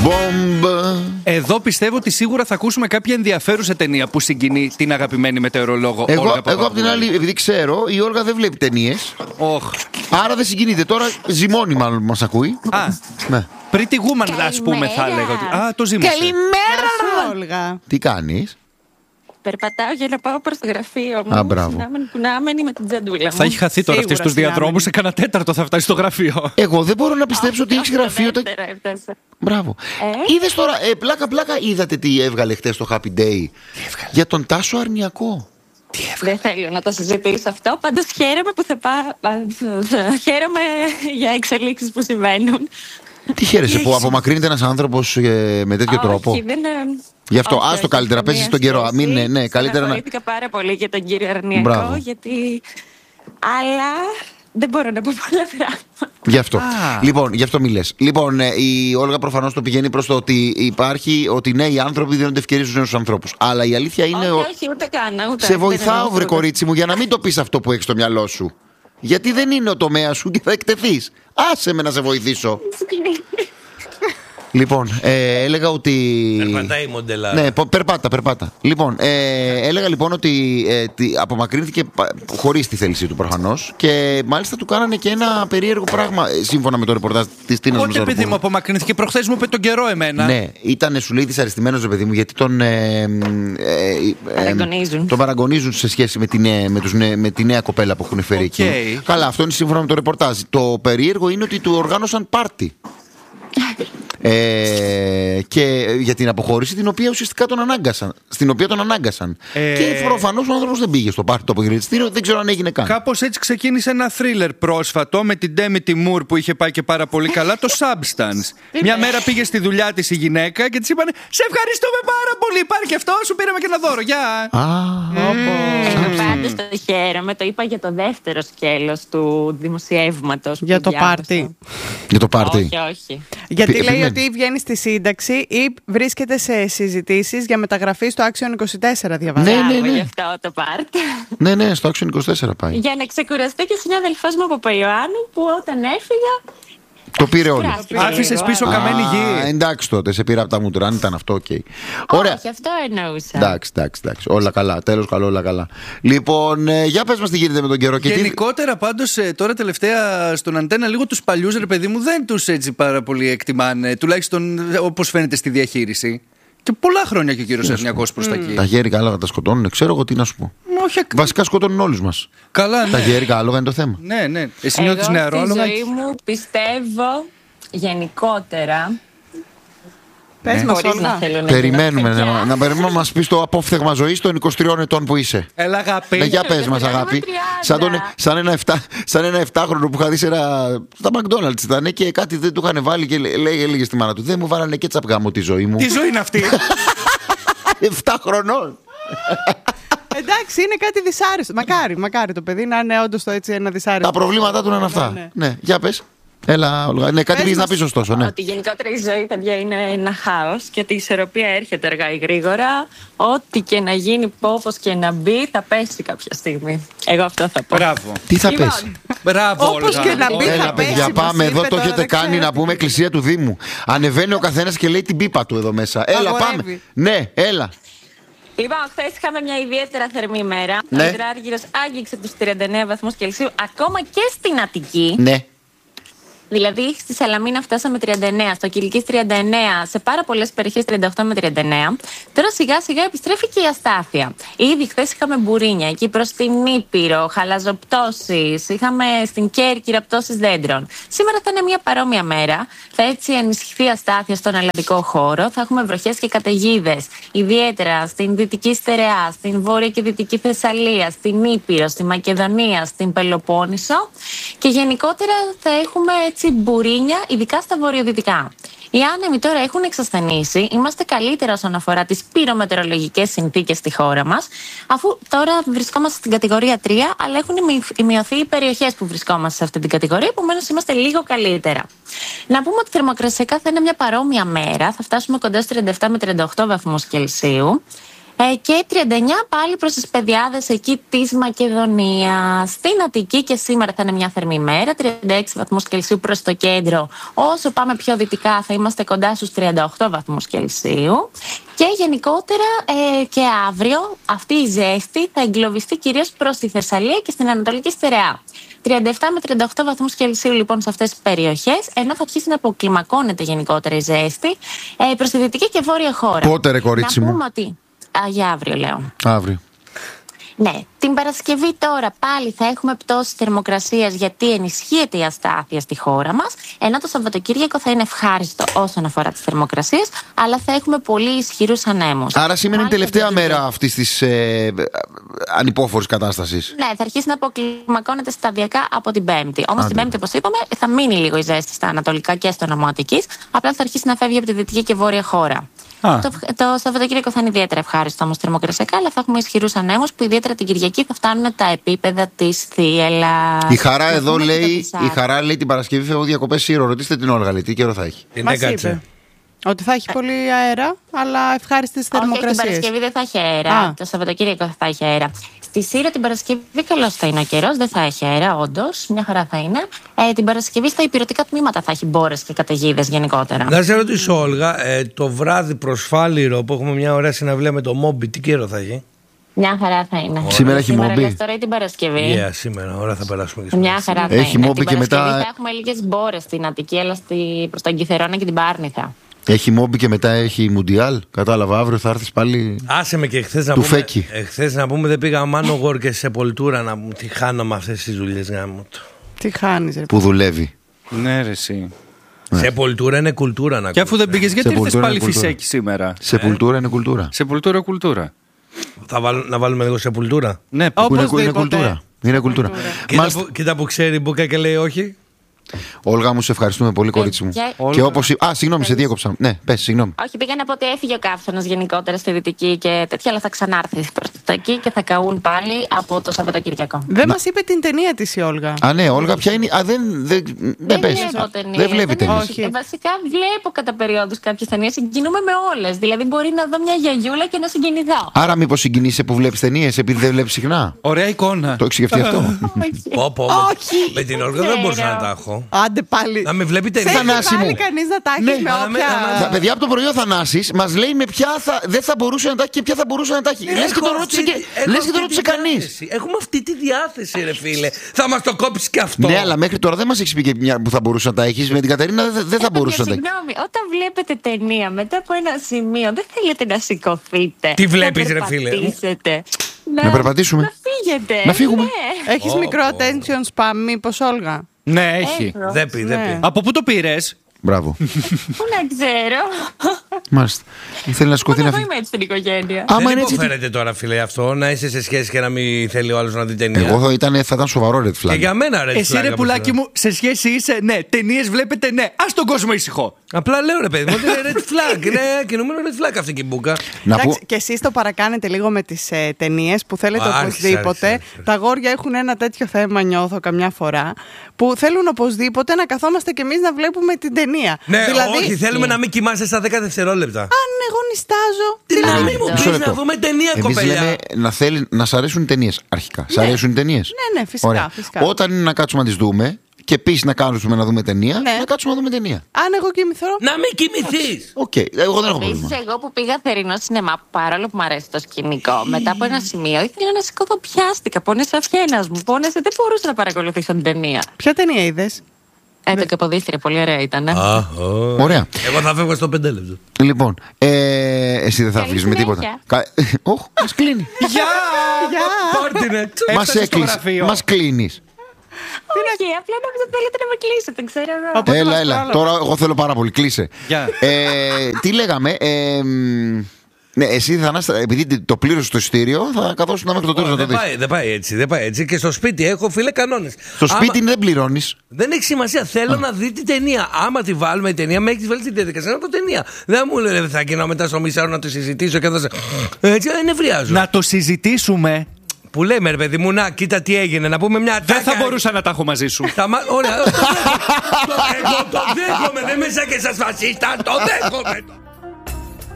Εδώ πιστεύω ότι σίγουρα θα ακούσουμε κάποια ενδιαφέρουσα ταινία που συγκινεί την αγαπημένη μετεωρολόγο Όλγα. Εγώ απ' την άλλη, επειδή ξέρω, η Όλγα δεν βλέπει ταινίες. Άρα δεν συγκινείται. Τώρα ζυμώνει, μάλλον μας ακούει. Ναι. Pretty Woman, ας πούμε, θα έλεγα. Α, το ζήμωσε. Καλημέρα, Όλγα. Τι κάνεις? Περπατάω για να πάω προς το γραφείο μου. Κουνάμενη με την τζαντούλα μου. Θα έχει χαθεί τώρα αυτή στους διαδρόμους. Σε κανένα τέταρτο θα φτάσει στο γραφείο. Εγώ δεν μπορώ να πιστέψω ότι έχεις γραφείο. Μπράβο. Είδες τώρα, πλάκα, είδατε τι έβγαλε χτες το Happy Day για τον Τάσο Αρνιακό. Δεν θέλω να το συζητήσω αυτό. Πάντως χαίρομαι που θα πάω. Χαίρομαι για εξελίξεις που συμβαίνουν. Τι χαίρεσαι που απομακρύνεται ένας άνθρωπος με τέτοιο τρόπο? Γι' αυτό, άστο καλύτερα, πέσεις στον καιρό. Ναι, καλύτερα να. Στεναχωρήθηκα πάρα πολύ για τον κύριο Αρνιακό, γιατί. Αλλά δεν μπορώ να πω πολλά πράγματα. Γι' αυτό. Λοιπόν, γι' αυτό μιλές. Λοιπόν, η Όλγα προφανώς το πηγαίνει προς το ότι υπάρχει, ότι ναι, οι άνθρωποι δίνονται ευκαιρίες στους νέους ανθρώπους. Αλλά η αλήθεια είναι. Όχι, ούτε καν. Σε βοηθάω, βρε κορίτσι μου, για να μην το πεις αυτό που έχεις στο μυαλό σου. Γιατί δεν είναι ο τομέας σου και θα εκτεθείς. Άσε με να σε βοηθήσω. Λοιπόν, έλεγα ότι. Περπατάει η μοντελά. Ναι, περπάτα. Λοιπόν, έλεγα λοιπόν ότι απομακρύνθηκε χωρίς τη θέλησή του προφανώς. Και μάλιστα του κάνανε και ένα περίεργο πράγμα σύμφωνα με το ρεπορτάζ της Τίνας Μεσαροπούλου. Όχι, παιδί μου, απομακρύνθηκε. Προχθές μου είπε τον καιρό εμένα. Ναι, ήταν σου λέει δυσαρεστημένος, παιδί μου, γιατί τον παραγωνίζουν σε σχέση με τη νέα κοπέλα που έχουν φέρει εκεί. Καλά, αυτό είναι σύμφωνα με το ρεπορτάζ. Το περίεργο είναι ότι του οργάνωσαν πάρτι. Και για την αποχώρηση την οποία ουσιαστικά τον ανάγκασαν. Και προφανώς ο άνθρωπος δεν πήγε στο πάρτι το αποχαιρετιστήριο. Δεν ξέρω αν έγινε καν. Κάπως έτσι ξεκίνησε ένα θρίλερ πρόσφατο με την Ντέμι Τιμούρ που είχε πάει και πάρα πολύ καλά, το Substance. Μια μέρα πήγε στη δουλειά της η γυναίκα και της είπανε: σε ευχαριστούμε πάρα πολύ, υπάρχει αυτό, σου πήραμε και ένα δώρο. Γεια! Πάντως το χαίρομαι, το είπα για το δεύτερο σκέλος του δημοσιεύματος. Για το πάρτι. Για το πάρτι. Όχι. Γιατί λέει ότι βγαίνει στη σύνταξη ή βρίσκεται σε συζητήσεις για μεταγραφή στο Action 24, διαβάζω. Ναι. Γι' αυτό το πάρτι. Ναι, στο Action 24 πάει. Για να ξεκουραστεί και συνάδελφός μου από Παϊωάννου που όταν έφυγα. Το πήρε όλοι. Άφησες πίσω καμένη γη. Εντάξει τότε, σε πήρα από τα μούτρα, αν ήταν αυτό, οκ. Ωραία. Όχι, αυτό εννοούσα. Εντάξει. Όλα καλά. Τέλος καλό, όλα καλά. Λοιπόν, για πες μας τι γίνεται με τον καιρό. Γενικότερα πάντως τώρα τελευταία στον Αντένα λίγο τους παλιούς, ρε παιδί μου, δεν τους έτσι πάρα πολύ εκτιμάνε. Τουλάχιστον όπως φαίνεται στη διαχείριση. Και πολλά χρόνια και ο κύριος Αρνιακός προς τα εκεί. Τα γέρικα άλογα τα σκοτώνουν, ξέρω εγώ τι να σου πω. Βασικά σκοτώνουν όλους μας. Καλά, ναι. Τα γέρικα άλογα είναι το θέμα. Ναι. Εσύ νιώθεις νεαρό άλογα? Στη ζωή μου πιστεύω γενικότερα. Πες μας, περιμένουμε να μας πεις το απόφθεγμα ζωής των 23 ετών που είσαι. Έλα αγάπη. Για πες μας αγάπη. Σαν ένα 7χρονο που είχα δει στα McDonald's ήταν και κάτι δεν του είχαν βάλει και έλεγε στη μάνα του: δεν μου βάλανε κέτσαπ γάμο τη ζωή μου. Τι ζωή είναι αυτή? 7 χρονών. Εντάξει, είναι κάτι δυσάρεστο. Μακάρι το παιδί να είναι όντως έτσι ένα δυσάρεστο. Τα προβλήματά του είναι αυτά. Ναι, για πες. Έλα, Όλγα. Ναι, κάτι πήγες να πεις ωστόσο. Ναι. Ότι γενικότερα η ζωή, παιδιά, είναι ένα χάος και ότι η ισορροπία έρχεται αργά ή γρήγορα. Ό,τι και να γίνει, όπως και να μπει, θα πέσει κάποια στιγμή. Εγώ αυτό θα πω. Μπράβο. Τι θα πέσει? Μπράβο, όπως και να μπει, θα πέσει. Για πάμε εδώ, το έχετε κάνει να πούμε εκκλησία του Δήμου. Ανεβαίνει ο καθένας και λέει την πίπα του εδώ μέσα. Έλα, πάμε. Ναι, έλα. Λοιπόν, χθες είχαμε μια ιδιαίτερα θερμή μέρα. Ο υδράργυρος άγγιξε τους 39 βαθμούς Κελσίου, ακόμα και στην Αττική. Ναι. Δηλαδή στη Σαλαμίνα φτάσαμε 39, στο Κιλκής 39, σε πάρα πολλές περιοχές 38 με 39. Τώρα σιγά σιγά επιστρέφει και η αστάθεια. Ήδη χθες είχαμε μπουρίνια εκεί προς την Ήπειρο, χαλαζοπτώσεις, είχαμε στην Κέρκυρα πτώσεις δέντρων. Σήμερα θα είναι μια παρόμοια μέρα. Θα έτσι ενισχυθεί η αστάθεια στον ελλαδικό χώρο. Θα έχουμε βροχές και καταιγίδες, ιδιαίτερα στην Δυτική Στερεά, στην Βόρεια και Δυτική Θεσσαλία, στην Ήπειρο, στη Μακεδονία, στην Πελοπόννησο. Και γενικότερα θα έχουμε έτσι μπουρίνια, ειδικά στα βορειοδυτικά. Οι άνεμοι τώρα έχουν εξασθενήσει, είμαστε καλύτερα όσον αφορά τις πυρομετεωρολογικές συνθήκες στη χώρα μας, αφού τώρα βρισκόμαστε στην κατηγορία 3, αλλά έχουν μειωθεί οι περιοχές που βρισκόμαστε σε αυτή την κατηγορία, επομένως είμαστε λίγο καλύτερα. Να πούμε ότι θερμοκρασιακά θα είναι μια παρόμοια μέρα, θα φτάσουμε κοντά στους 37 με 38 βαθμούς Κελσίου. Και 39 πάλι προς τις πεδιάδες εκεί της Μακεδονίας. Στην Αττική και σήμερα θα είναι μια θερμή ημέρα, 36 βαθμούς Κελσίου προς το κέντρο. Όσο πάμε πιο δυτικά θα είμαστε κοντά στους 38 βαθμούς Κελσίου. Και γενικότερα και αύριο αυτή η ζέστη θα εγκλωβιστεί κυρίως προς τη Θεσσαλία και στην Ανατολική Στερεά. 37 με 38 βαθμούς Κελσίου λοιπόν σε αυτές τις περιοχές, ενώ θα αρχίσει να αποκλιμακώνεται γενικότερα η ζέστη προς τη δυτική και βόρεια χώρα. Πότε ρε κορίτσι μου? Να πούμε ότι... για αύριο λέω. Αύριο. Ναι, την Παρασκευή τώρα πάλι θα έχουμε πτώση θερμοκρασίας γιατί ενισχύεται η αστάθεια στη χώρα μας, ενώ το Σαββατοκύριακο θα είναι ευχάριστο όσον αφορά τις θερμοκρασίες, αλλά θα έχουμε πολύ ισχυρούς ανέμους. Άρα σήμερα είναι η τελευταία μέρα αυτής της ανυπόφορης κατάστασης. Ναι, θα αρχίσει να αποκλιμακώνεται σταδιακά από την Πέμπτη. Όμως την Πέμπτη, όπως είπαμε, θα μείνει λίγο η ζέστη στα ανατολικά και στο νομό Αττικής, απλά θα αρχίσει να φεύγει από τη δυτική και βόρεια χώρα. Το Σαββατοκύριακο θα είναι ιδιαίτερα ευχάριστο όμως θερμοκρασιακά, αλλά θα έχουμε ισχυρούς ανέμους που ιδιαίτερα την Κυριακή θα φτάνουν τα επίπεδα της Θίελας. Η Χαρά εδώ λέει, την Παρασκευή φεύγω διακοπές Σύρο. Ρωτήστε την Όλγα, λέει, τι καιρό θα έχει. Μας είπε ότι θα έχει πολύ αέρα, αλλά ευχάριστες θερμοκρασίες. Όχι, την Παρασκευή δεν θα έχει αέρα. Το Σαββατοκύριακο θα έχει αέρα. Στη Σύρο την Παρασκευή καλώς θα είναι ο καιρός, δεν θα έχει αέρα, όντως, μια χαρά θα είναι. Την Παρασκευή στα υπηρετικά τμήματα θα έχει μπόρες και καταιγίδες γενικότερα. Να σε ρωτήσω, Όλγα, το βράδυ προς Φάληρο που έχουμε μια ωραία συναυλία με το Μόμπι, τι καιρό θα έχει? Μια χαρά θα είναι. Σήμερα έχει Μόμπι. Τώρα ή την Παρασκευή. Σήμερα, ώρα θα περάσουμε και μια χαρά θα έχει είναι. Μόμπι και μετά. Θα έχουμε λίγες μπόρες στην Αττική, αλλά προς τον Κιθερόνα και την Πάρνηθα. Έχει Μόμπι και μετά έχει Μουντιάλ. Κατάλαβα, αύριο θα έρθεις πάλι. Άσε με και χθες να του πούμε. Φέκη. Χθες να πούμε δεν πήγα Μάνογορ και σε Πολτούρα να μου τη χάνω με αυτές τις δουλειές γάμου του. Τι χάνεις ρε? Που δουλεύει. Ναι, ρε εσύ. Σε Πολτούρα είναι κουλτούρα να Και αφού δεν πήγες, γιατί ήρθες πάλι κουλτούρα. Φυσέκη σήμερα? Σε Πουλτούρα είναι κουλτούρα. Σε κουλτούρα. Να βάλουμε λίγο σε Πολτούρα. Ναι, Είναι κουλτούρα. Είναι κουλτούρα. Κοίτα που ξέρει Μπούκα και λέει όχι. Όλγα μου, σε ευχαριστούμε πολύ, κορίτσι μου. Και όπως. Συγγνώμη, σε διέκοψα. Ναι, πες, συγγνώμη. Όχι, πήγα να πω ότι έφυγε ο καύσωνας γενικότερα στη Δυτική και τέτοια, αλλά θα ξανάρθει προς τα εκεί και θα καούν πάλι από το Σαββατοκύριακο. Δεν μας είπε την ταινία της η Όλγα. Α, ναι, Όλγα, ποια είναι. Δεν πες. Δεν βλέπει ταινίες. Βασικά βλέπω κατά περιόδους κάποιες ταινίες, συγκινούμε με όλες. Δηλαδή, μπορεί να δω μια γιαγιούλα και να συγκινηθώ. Άρα, μήπως συγκινείσαι που βλέπεις ταινίες επειδή δεν βλέπεις συχνά? Ωραία εικόνα. Το έχεις σκεφτεί αυτό? Με την Όλγα δεν μπορούσα να τα έχω. Άντε πάλι. Να με βλέπει ταινία. Θανάση μου. Κανείς να τα έχει με όποια. Τα παιδιά από το πρωί ο Θανάσης μας λέει με ποια δεν θα μπορούσε να τα έχει και ποια θα μπορούσε να τα έχει. Λες και το ρώτησε κανείς. Έχουμε αυτή τη διάθεση, ρε φίλε. Θα μας το κόψεις και αυτό. Ναι, αλλά μέχρι τώρα δεν μας έχεις πει και μια που θα μπορούσε να τα έχεις. Με την Κατερίνα δεν θα μπορούσε να τα έχει. Συγγνώμη, όταν βλέπετε ταινία μετά από ένα σημείο, δεν θέλετε να σηκωθείτε? Τι βλέπεις, ρε φίλε? Να περπατήσουμε. Να φύγετε. Να φύγουμε. Έχεις μικρό attention spam, μήπως, Όλγα? Ναι, έχει. Δεν πει. Από πού το πήρες? Μπράβο. Πού να ξέρω. Μάλιστα. Ήθελε να σηκωθεί να Εγώ φύγει. είμαι έτσι στην οικογένεια. Άμα Δεν είναι έτσι. υποφέρεται τώρα, φίλε, αυτό να είσαι σε σχέση και να μην θέλει ο άλλος να δει ταινία. Εγώ θα ήταν σοβαρό red Και flag. για μένα red Εσύ flag ρε από πουλάκι σένα. μου, σε σχέση είσαι, ναι. Ταινίες βλέπετε, ναι. Ας τον κόσμο ήσυχο. Απλά λέω ρε παιδί μου ότι είναι red flag. Είναι κινούμενο red flag αυτή και η Μπούκα. Να πω. Εντάξει, και εσείς το παρακάνετε λίγο με τις ταινίες που θέλετε Άρχισε, οπωσδήποτε. άρχισε. Τα αγόρια έχουν ένα τέτοιο θέμα, νιώθω καμιά φορά, που θέλουν οπωσδήποτε να καθόμαστε κι εμείς να βλέπουμε την ταινία. Ναι, δηλαδή, όχι, θέλουμε να μην κοιμάσαι στα 10 δευτερόλεπτα. αν εγώ νιστάζω. Δηλαδή, μην μου Μισό πεις λεπτό. να δούμε ταινία, Εμείς κοπελιά. λέμε να σ' αρέσουν οι ταινίες αρχικά. Σ' αρέσουν οι ταινίες? Ναι, φυσικά, φυσικά. Όταν είναι να κάτσουμε να τις δούμε και επίσης να κάτσουμε να δούμε ταινία, Ναι. να κάτσουμε να δούμε ταινία. Αν εγώ κοιμηθώ. Να μην κοιμηθείς. Οκ, εγώ δεν έχω Επίσης, πρόβλημα. εγώ που πήγα θερινό σινεμά, παρόλο που μου αρέσει το σκηνικό, μετά από ένα σημείο ήθελα να σηκωθώ, πιάστηκα. Πόνεσε αυχένας μου, πόνεσε, δεν μπορούσα να παρακολουθήσω την ταινία. Ποια ταινία είδες? Το Καποδίστρια, πολύ ωραία ήταν. Ωραία. Εγώ θα φεύγω στο 5 λεπτό. Λοιπόν, εσύ δεν θα Καλή αφήσεις με τίποτα. συνέχεια. Όχι, μας κλείνει. Γεια! Πάρτινε. Μας Έφτασες στο έκλεισε. γραφείο. Μας κλείνεις. Όχι, απλά νόμιζα ότι θέλετε να με κλείσετε, ξέρω εγώ. Οπότε Έλα. μας Τώρα εγώ θέλω πάρα πολύ. Κλείσε. Γεια. Τι λέγαμε. Ναι, εσύ Θανάση, επειδή το πλήρωσε το εισιτήριο, θα καθόσουν μέχρι το τέλος να το δεις. Δεν πάει έτσι. Και στο σπίτι έχω, φίλε, κανόνες. Στο σπίτι δεν πληρώνεις. Δεν έχει σημασία. Θέλω να δει την ταινία. Άμα τη βάλουμε η ταινία, με έχει βάλει την διαδικασία να δω ταινία. Δεν μου λέει θα γίνω μετά στο μισάρο να το συζητήσω και θα σε. Έτσι, νευριάζω. Να το συζητήσουμε. Που λέμε, ρε παιδί μου, να κοίτα τι έγινε. Να πούμε μια Δεν θα τάκα. μπορούσα να τα έχω μαζί σου. Ωραία, εγώ το δέχομαι. Δεν είμαι σαν και σας φασίστα. Το δέχομαι.